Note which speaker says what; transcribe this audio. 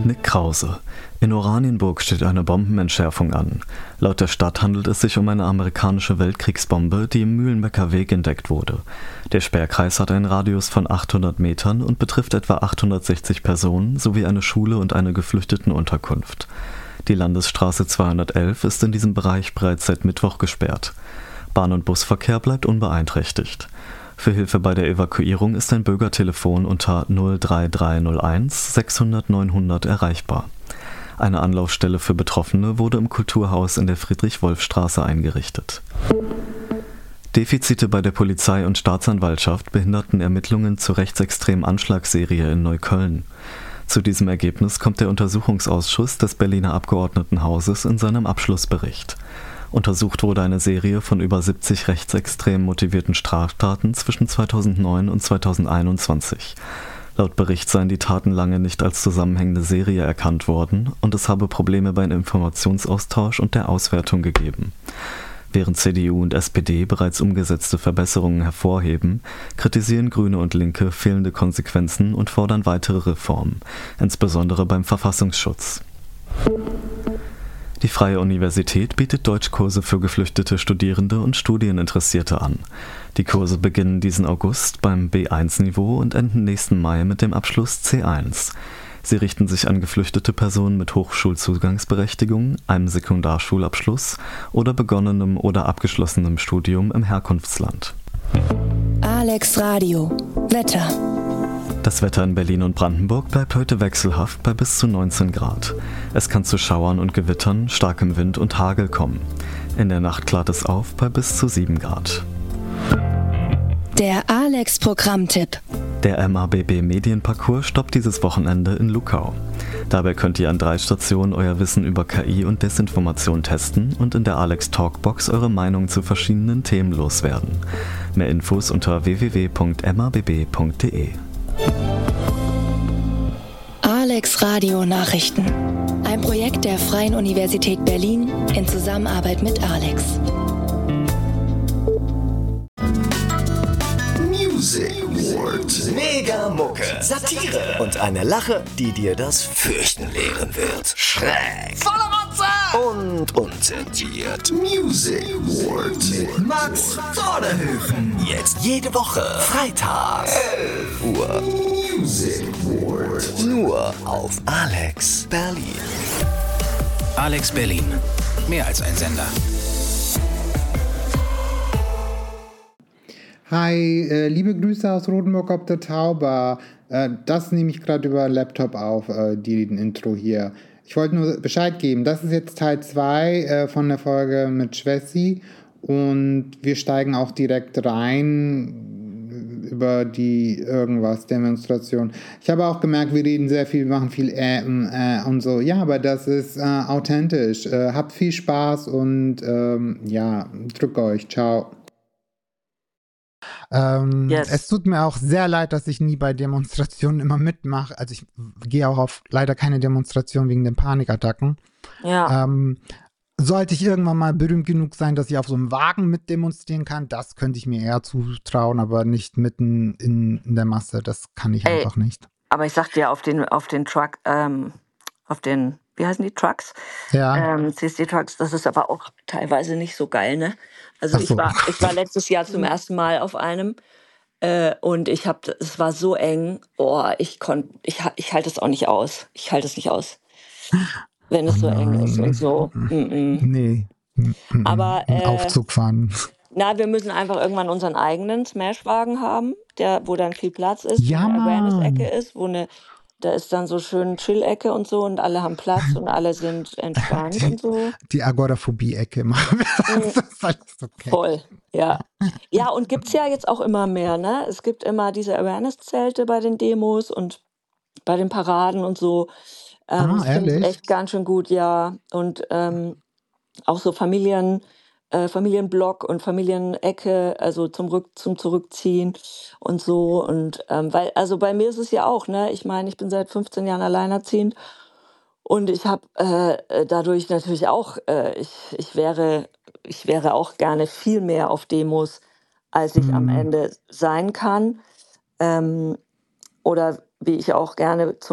Speaker 1: Nick Krause. In Oranienburg steht eine Bombenentschärfung an. Laut der Stadt handelt es sich um eine amerikanische Weltkriegsbombe, die im Mühlenbecker Weg entdeckt wurde. Der Sperrkreis hat einen Radius von 800 Metern und betrifft etwa 860 Personen sowie eine Schule und eine Geflüchtetenunterkunft. Die Landesstraße 211 ist in diesem Bereich bereits seit Mittwoch gesperrt. Bahn- und Busverkehr bleibt unbeeinträchtigt. Für Hilfe bei der Evakuierung ist ein Bürgertelefon unter 03301 600 900 erreichbar. Eine Anlaufstelle für Betroffene wurde im Kulturhaus in der Friedrich-Wolf-Straße eingerichtet. Defizite bei der Polizei und Staatsanwaltschaft behinderten Ermittlungen zur rechtsextremen Anschlagsserie in Neukölln. Zu diesem Ergebnis kommt der Untersuchungsausschuss des Berliner Abgeordnetenhauses in seinem Abschlussbericht. Untersucht wurde eine Serie von über 70 rechtsextrem motivierten Straftaten zwischen 2009 und 2021. Laut Bericht seien die Taten lange nicht als zusammenhängende Serie erkannt worden und es habe Probleme beim Informationsaustausch und der Auswertung gegeben. Während CDU und SPD bereits umgesetzte Verbesserungen hervorheben, kritisieren Grüne und Linke fehlende Konsequenzen und fordern weitere Reformen, insbesondere beim Verfassungsschutz. Die Freie Universität bietet Deutschkurse für geflüchtete Studierende und Studieninteressierte an. Die Kurse beginnen diesen August beim B1-Niveau und enden nächsten Mai mit dem Abschluss C1. Sie richten sich an geflüchtete Personen mit Hochschulzugangsberechtigung, einem Sekundarschulabschluss oder begonnenem oder abgeschlossenem Studium im Herkunftsland.
Speaker 2: Alex Radio. Wetter.
Speaker 1: Das Wetter in Berlin und Brandenburg bleibt heute wechselhaft bei bis zu 19 Grad. Es kann zu Schauern und Gewittern, starkem Wind und Hagel kommen. In der Nacht klart es auf bei bis zu 7 Grad.
Speaker 2: Der Alex-Programmtipp.
Speaker 1: Der MABB Medienparcours stoppt dieses Wochenende in Luckau. Dabei könnt ihr an 3 Stationen euer Wissen über KI und Desinformation testen und in der Alex Talkbox eure Meinung zu verschiedenen Themen loswerden. Mehr Infos unter www.mabb.de.
Speaker 2: Alex Radio Nachrichten. Ein Projekt der Freien Universität Berlin in Zusammenarbeit mit Alex.
Speaker 3: Music World. Mega Mucke. Satire. Und eine Lache, die dir das Fürchten lehren wird. Schräg. Voller Rotze. Und unzensiert. Music World. Mit Max Vorderhöfen. Jetzt jede Woche. Freitag. 11 Uhr. Music World. Nur auf Alex Berlin.
Speaker 4: Alex Berlin. Mehr als ein Sender.
Speaker 5: Hi, liebe Grüße aus Rotenburg ob der Tauber. Das nehme ich gerade über Laptop auf, den Intro hier. Ich wollte nur Bescheid geben, das ist jetzt Teil 2 von der Folge mit Schwessi und wir steigen auch direkt rein über die Irgendwas-Demonstration. Ich habe auch gemerkt, wir reden sehr viel, wir machen viel und so. Ja, aber das ist authentisch. Habt viel Spaß und ja, drück euch. Ciao.
Speaker 6: Yes.
Speaker 5: Es tut mir auch sehr leid, dass ich nie bei Demonstrationen immer mitmache. Also ich gehe auch auf leider keine Demonstration wegen den Panikattacken.
Speaker 6: Ja.
Speaker 5: Sollte ich irgendwann mal berühmt genug sein, dass ich auf so einem Wagen mitdemonstrieren kann, das könnte ich mir eher zutrauen, aber nicht mitten in der Masse. Das kann ich einfach nicht.
Speaker 6: Aber ich sag dir, auf den Truck, auf den, wie heißen die, Trucks?
Speaker 5: Ja.
Speaker 6: CSD-Trucks, das ist aber auch teilweise nicht so geil, ne? Also ich war letztes Jahr zum ersten Mal auf einem und es war so eng, ich halte es auch nicht aus. Ich halte es nicht aus, wenn es so eng ist und so.
Speaker 5: Nee.
Speaker 6: Aber
Speaker 5: Aufzug fahren.
Speaker 6: wir müssen einfach irgendwann unseren eigenen Smashwagen haben, wo dann viel Platz ist,
Speaker 5: Ja,
Speaker 6: wo eine
Speaker 5: Mann.
Speaker 6: Awareness-Ecke ist, da ist dann so schön Chill-Ecke und so und alle haben Platz und alle sind entspannt und so.
Speaker 5: Die Agoraphobie-Ecke machen wir. Das ist alles okay.
Speaker 6: Voll, ja. Ja, und gibt's ja jetzt auch immer mehr, ne? Es gibt immer diese Awareness-Zelte bei den Demos und bei den Paraden und so. Das finde ich
Speaker 5: ehrlich?
Speaker 6: echt ganz schön gut, ja. Und auch so Familienblock und Familienecke, also zum Zurückziehen und so. Und weil, also bei mir ist es ja auch, ne? Ich meine, ich bin seit 15 Jahren alleinerziehend und ich habe dadurch natürlich auch, ich wäre auch gerne viel mehr auf Demos, als ich am Ende sein kann. Oder wie ich auch gerne